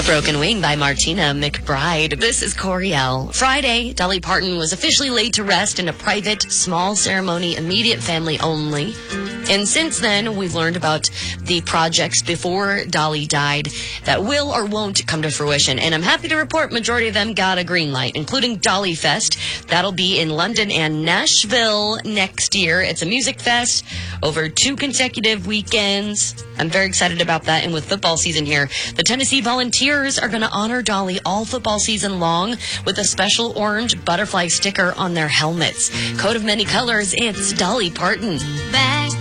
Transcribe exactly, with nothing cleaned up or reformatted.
A Broken Wing by Martina McBride. This is Coriel. Friday, Dolly Parton was officially laid to rest in a private, small ceremony, immediate family only. And since then, we've learned about the projects before Dolly died that will or won't come to fruition. And I'm happy to report majority of them got a green light, including Dolly Fest. That'll be in London and Nashville next year. It's a music fest over two consecutive weekends. I'm very excited about that. And with football season here, the Tennessee Volunteers are going to honor Dolly all football season long with a special orange butterfly sticker on their helmets. Coat of many colors, it's Dolly Parton. Back